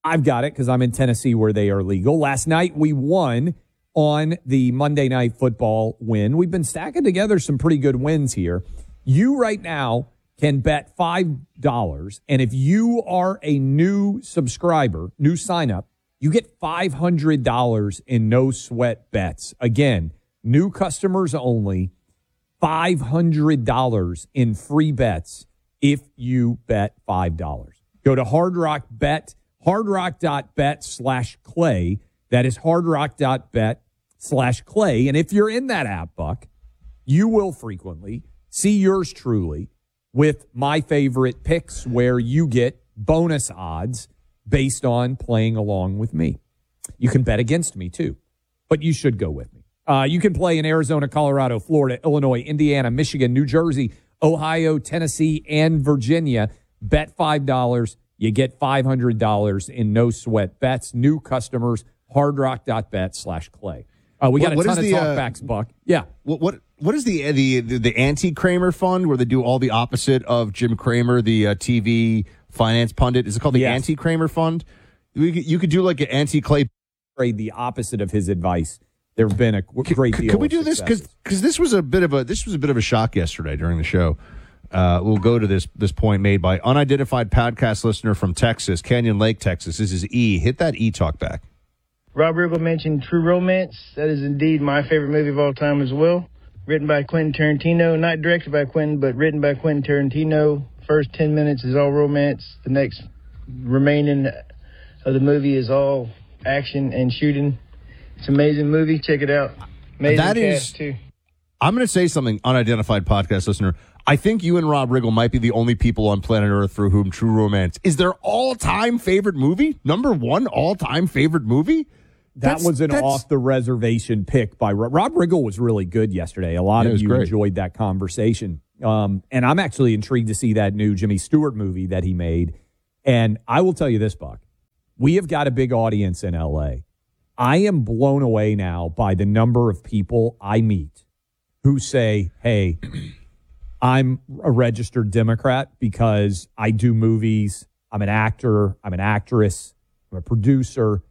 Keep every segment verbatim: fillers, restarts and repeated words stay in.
I've got it because I'm in Tennessee where they are legal. Last night we won on the Monday Night Football win. We've been stacking together some pretty good wins here. You right now can bet five dollars, and if you are a new subscriber, new sign-up, you get five hundred dollars in no-sweat bets. Again, new customers only, five hundred dollars in free bets if you bet five dollars. Go to Hard Rock Bet, hardrock.bet slash clay. That is hardrock.bet slash clay. And if you're in that app, Buck, you will frequently see yours truly with my favorite picks where you get bonus odds based on playing along with me. You can bet against me, too, but you should go with me. Uh, you can play in Arizona, Colorado, Florida, Illinois, Indiana, Michigan, New Jersey, Ohio, Tennessee, and Virginia. Bet five dollars. You get five hundred dollars in no-sweat bets. New customers, hardrock.bet slash clay. Uh, we got what, a ton of the, talkbacks, uh, Buck. Yeah. What what what is the the the, the anti-Kramer fund where they do all the opposite of Jim Cramer, the uh, T V finance pundit? Is it called the yes. anti-Kramer fund? You could, you could do like an anti-Clay. The opposite of his advice. There have been a great deal. Could we do this because because this was a bit of a this was a bit of a shock yesterday during the show. Uh, we'll go to this this point made by unidentified podcast listener from Texas, Canyon Lake, Texas. This is E. Hit that E talk back. Rob Riggle mentioned True Romance. That is indeed my favorite movie of all time as well. Written by Quentin Tarantino, not directed by Quentin, but written by Quentin Tarantino. First ten minutes is all romance. The next remaining of the movie is all action and shooting. It's an amazing movie. Check it out. Amazing that cast, is, too. I'm going to say something, unidentified podcast listener. I think you and Rob Riggle might be the only people on planet Earth for whom True Romance is their all-time favorite movie. Number one all-time favorite movie. That that's, was an off-the-reservation pick by Rob. Rob Riggle was really good yesterday. A lot yeah, of you great. enjoyed that conversation. Um, and I'm actually intrigued to see that new Jimmy Stewart movie that he made. And I will tell you this, Buck. We have got a big audience in L A. I am blown away now by the number of people I meet who say, hey, I'm a registered Democrat because I do movies. I'm an actor. I'm an actress. I'm a producer.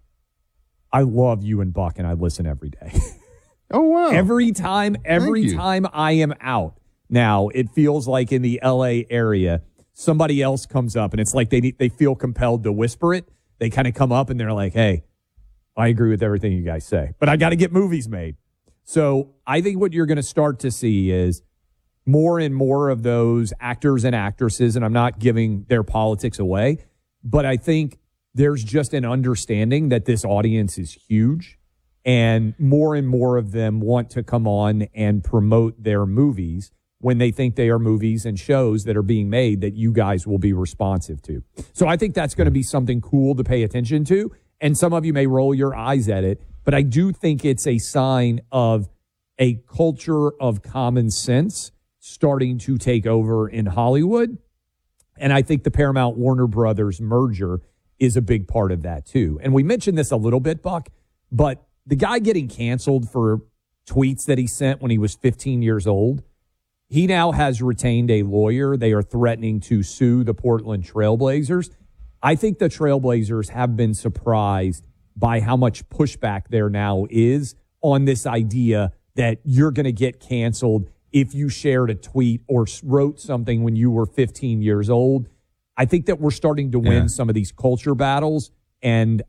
I love you and Buck, and I listen every day. Oh, wow. Every time, every time I am out. Now, it feels like in the L A area, somebody else comes up, and it's like they need, they feel compelled to whisper it. They kind of come up, and they're like, hey, I agree with everything you guys say, but I got to get movies made. So I think what you're going to start to see is more and more of those actors and actresses, and I'm not giving their politics away, but I think there's just an understanding that this audience is huge, and more and more of them want to come on and promote their movies when they think they are movies and shows that are being made that you guys will be responsive to. So I think that's going to be something cool to pay attention to, and some of you may roll your eyes at it, but I do think it's a sign of a culture of common sense starting to take over in Hollywood. And I think the Paramount Warner Brothers merger is a big part of that too. And we mentioned this a little bit, Buck, but the guy getting canceled for tweets that he sent when he was fifteen years old, he now has retained a lawyer. They are threatening to sue the Portland Trailblazers. I think the Trailblazers have been surprised by how much pushback there now is on this idea that you're going to get canceled if you shared a tweet or wrote something when you were fifteen years old. I think that we're starting to win yeah. some of these culture battles, and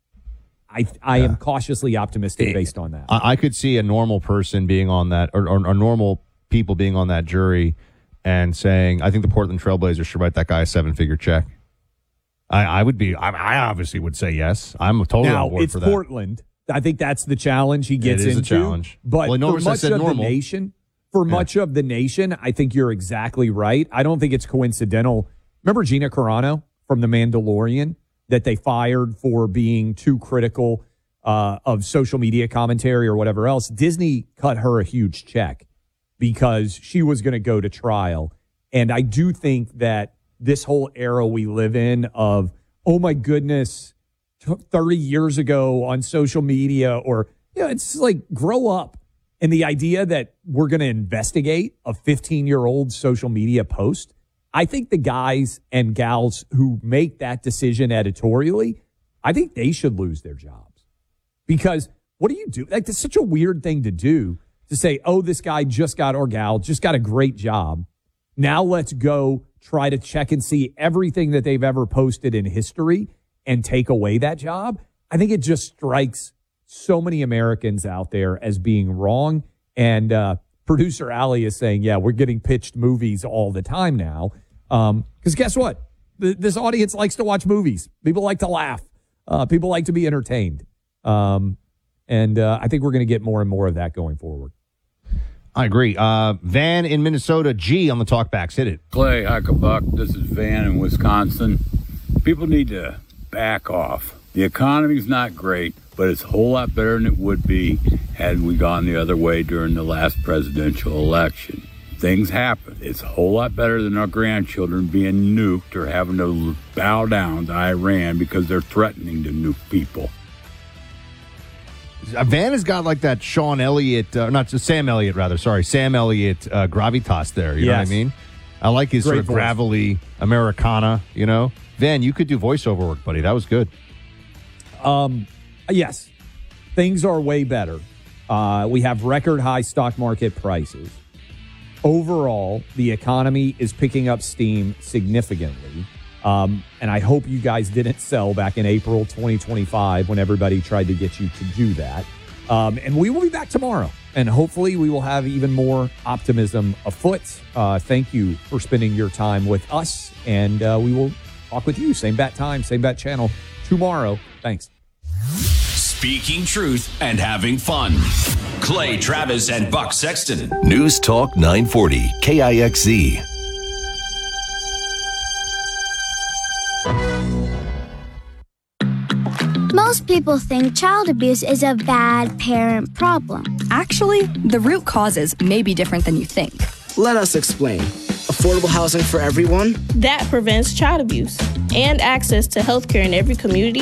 I I yeah. am cautiously optimistic based on that. I, I could see a normal person being on that, or, or, or normal people being on that jury and saying, I think the Portland Trailblazers should write that guy a seven-figure check. I, I would be, I, I obviously would say yes. I'm totally now, on board for that. Now, it's Portland. I think that's the challenge he gets into. It is into. a challenge. But well, for much of normal. the nation, for yeah. much of the nation, I think you're exactly right. I don't think it's coincidental. Remember Gina Carano from The Mandalorian that they fired for being too critical uh, of social media commentary or whatever else? Disney cut her a huge check because she was going to go to trial. And I do think that this whole era we live in of, oh my goodness, thirty years ago on social media, or, you know, it's like grow up. And the idea that we're going to investigate a fifteen-year-old social media post, I think the guys and gals who make that decision editorially I think they should lose their jobs. Because what do you do? Like, it's such a weird thing to do, to say, oh, this guy just got, or gal just got a great job. Now let's go try to check and see everything that they've ever posted in history and take away that job. I think it just strikes so many Americans out there as being wrong. And uh, producer Allie is saying, yeah, we're getting pitched movies all the time now. Because um, guess what? The, this audience likes to watch movies. People like to laugh. Uh, people like to be entertained. Um, and uh, I think we're going to get more and more of that going forward. I agree. Uh, Van in Minnesota, G on the talkbacks. Hit it. Clay, Huckabuck, this is Van in Wisconsin. People need to back off. The economy's not great, but it's a whole lot better than it would be had we gone the other way during the last presidential election. Things happen. It's a whole lot better than our grandchildren being nuked or having to bow down to Iran because they're threatening to nuke people. Van has got like that Sean Elliott, uh, not just Sam Elliott, rather. Sorry, Sam Elliott uh, gravitas there. You yes. know what I mean? I like his Great sort of voice. Gravelly Americana, you know? Van, you could do voiceover work, buddy. That was good. Um, yes, things are way better. Uh, we have record high stock market prices. Overall, the economy is picking up steam significantly. Um, and I hope you guys didn't sell back in April twenty twenty-five when everybody tried to get you to do that. Um, and we will be back tomorrow. And hopefully we will have even more optimism afoot. Uh, thank you for spending your time with us. And uh, we will talk with you. Same bat time, same bat channel tomorrow. Thanks. Speaking truth and having fun. Clay Travis and Buck Sexton. News Talk nine forty K I X Z. Most people think child abuse is a bad parent problem. Actually, the root causes may be different than you think. Let us explain. Affordable housing for everyone? That prevents child abuse and access to health care in every community